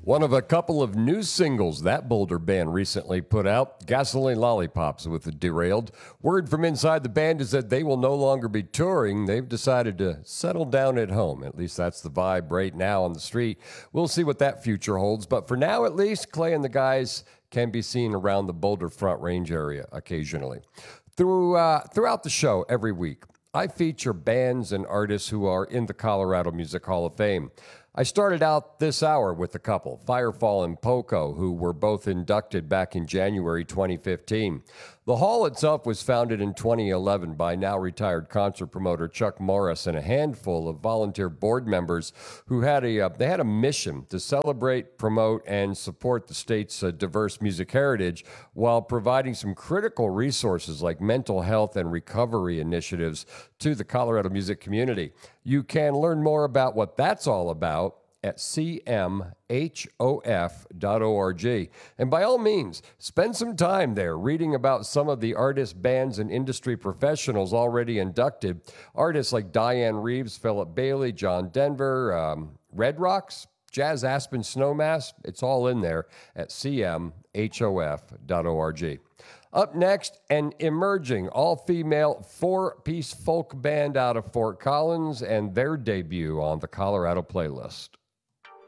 One of a couple of new singles that Boulder band recently put out, Gasoline Lollipops with the Derailed. Word from inside the band is that they will no longer be touring. They've decided to settle down at home. At least that's the vibe right now on the street. We'll see what that future holds. But for now, at least, Clay and the guys can be seen around the Boulder Front Range area occasionally. Throughout the show every week, I feature bands and artists who are in the Colorado Music Hall of Fame. I started out this hour with a couple, Firefall and Poco, who were both inducted back in January 2015. The hall itself was founded in 2011 by now retired concert promoter Chuck Morris and a handful of volunteer board members who had a mission to celebrate, promote, and support the state's diverse music heritage while providing some critical resources like mental health and recovery initiatives to the Colorado music community. You can learn more about what that's all about at cmhof.org. And by all means, spend some time there reading about some of the artists, bands, and industry professionals already inducted. Artists like Diane Reeves, Philip Bailey, John Denver, Red Rocks, Jazz Aspen Snowmass. It's all in there at cmhof.org. Up next, an emerging all-female four-piece folk band out of Fort Collins and their debut on the Colorado playlist.